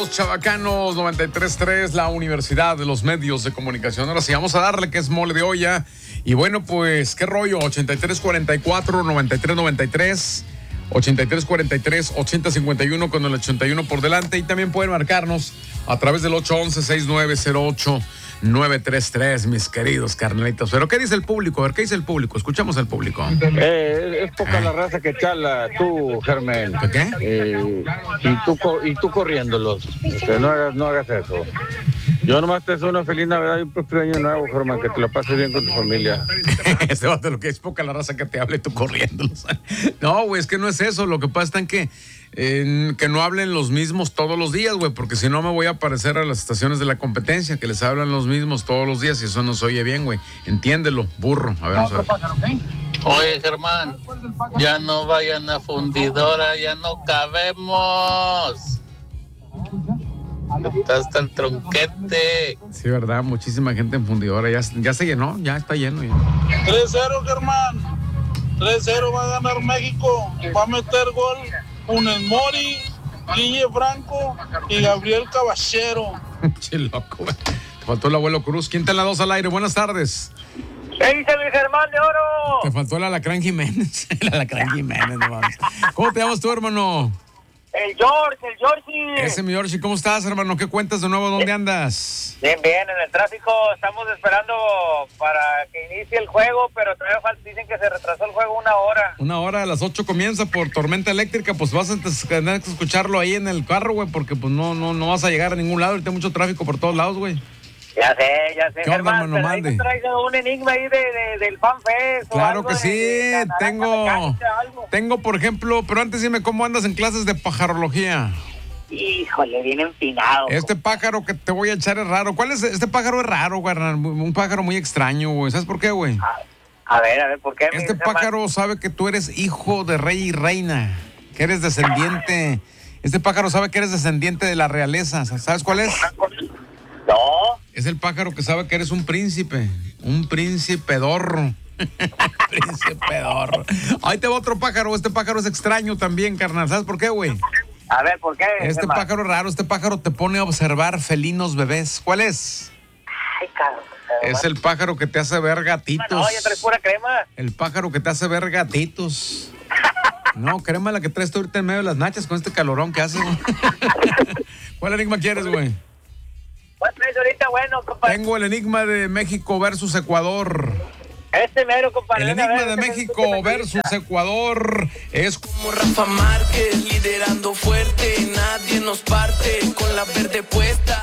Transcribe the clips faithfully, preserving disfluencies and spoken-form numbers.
Bienvenidos, chavacanos. noventa y tres punto tres, la Universidad de los Medios de Comunicación. Ahora sí, vamos a darle que es mole de olla. Y bueno, pues, ¿qué rollo? ochenta y tres cuarenta y cuatro, noventa y tres noventa y tres, ochenta y tres cuarenta y tres, ochenta cincuenta y uno con el ochenta y uno por delante. Y también pueden marcarnos a través del ocho once, sesenta y nueve cero ocho, nueve tres tres, mis queridos carnalitos. Pero ¿qué dice el público? A ver, ¿qué dice el público? Escuchamos al público. Eh, es poca eh. la raza que charla, tú, Germán. ¿Qué? Eh, y, tú, y tú corriéndolos. O sea, no, hagas, no hagas eso. Yo nomás te deseo una feliz Navidad y un próspero año nuevo, Germán, que te lo pases bien con tu familia. Ese va de lo que es poca la raza que te hable, tú corriéndolos. No, güey, es que no es eso. Lo que pasa es que Eh, que no hablen los mismos todos los días, güey, porque si no me voy a aparecer a las estaciones de la competencia, que les hablan los mismos todos los días y eso no se oye bien, güey. Entiéndelo, burro. A ver, vamos a ver. Oye, Germán, ya no vayan a fundidora, ya no cabemos. Está hasta el tronquete. Sí, verdad, muchísima gente en fundidora. Ya, ya se llenó, ya está lleno. Ya. tres cero, Germán. tres cero va a ganar México. Va a meter gol Funes Mori, Guille Franco y Gabriel Caballero. Che loco, güey. Te faltó el abuelo Cruz. ¿Quién te la dos al aire? Buenas tardes. ¿Qué dice mi Germán de Oro? Te faltó el Alacrán Jiménez. El Alacrán Jiménez, no mames. ¿Cómo te llamas tú, hermano? El George, el Georgie. Ese mi Georgie, ¿cómo estás, hermano? ¿Qué cuentas de nuevo? ¿Dónde andas? Bien, bien, en el tráfico estamos esperando para que inicie el juego, pero todavía falta, dicen que se retrasó el juego una hora. Una hora, a las ocho comienza por tormenta eléctrica, pues vas a tener que escucharlo ahí en el carro, güey, porque pues no, no, no vas a llegar a ningún lado, ahorita hay mucho tráfico por todos lados, güey. Ya sé, ya sé, ¿Qué onda, Germán, hermano? Mande. ahí traes un enigma ahí de, de, del FanFest. Claro que de, sí, de tengo, tengo, por ejemplo, pero antes dime cómo andas en clases de pajarología. Híjole, bien empinado. Este pájaro que te voy a echar es raro. ¿Cuál es? Este pájaro es raro, güey, un pájaro muy extraño, güey. ¿Sabes por qué, güey? A, a ver, a ver, ¿por qué? Este pájaro Germán sabe que tú eres hijo de rey y reina, que eres descendiente. Este pájaro sabe que eres descendiente de la realeza. ¿Sabes cuál es? No. Es el pájaro que sabe que eres un príncipe, un príncipe dorro. Príncipe dorro. Ahí te va otro pájaro, este pájaro es extraño también, carnal. ¿Sabes por qué, güey? A ver, ¿por qué? Este Germán pájaro es raro, este pájaro te pone a observar felinos bebés. ¿Cuál es? Ay, cabrón. Es el pájaro que te hace ver gatitos. No, ya traes pura crema. El pájaro que te hace ver gatitos. No, crema la que traes tú ahorita en medio de las nachas con este calorón que hace. ¿Cuál enigma quieres, güey? ¿Cuál traes ahorita? Bueno, compadre. Tengo el enigma de México versus Ecuador. Este mero, compadre. El enigma ver, de este México versus Ecuador es como Rafa Márquez, liderando fuerte, nadie nos parte con la verde puesta.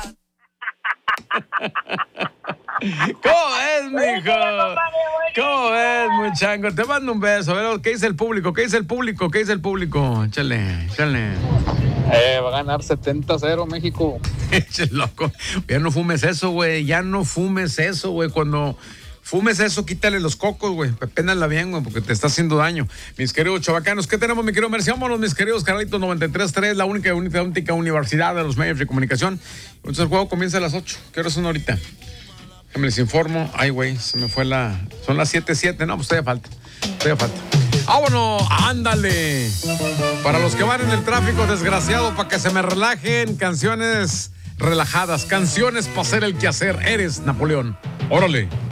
¿Cómo es, mijo? ¿Cómo ves, muchango? Te mando un beso. A ver, ¿qué dice el público? ¿Qué dice el público? ¿Qué dice el público? Échale, échale. Eh, va a ganar setenta cero México. Eche loco. Ya no fumes eso, güey. Ya no fumes eso, güey. Cuando fumes eso, quítale los cocos, güey. Pénala bien, güey, porque te está haciendo daño. Mis queridos chavacanos, ¿qué tenemos, mi querido Mercy? Vámonos, mis queridos canalitos noventa y tres punto tres, la única, única, única universidad de los medios de comunicación. Entonces el juego comienza a las ocho. ¿Qué horas son ahorita? Déjame les informo. Ay, güey, se me fue la... Son las siete siete. No, pues todavía falta. Todavía falta. ¡Vámonos! ¡Ándale! Para los que van en el tráfico, desgraciado, para que se me relajen, canciones relajadas, canciones para hacer el quehacer. Eres Napoleón. ¡Órale!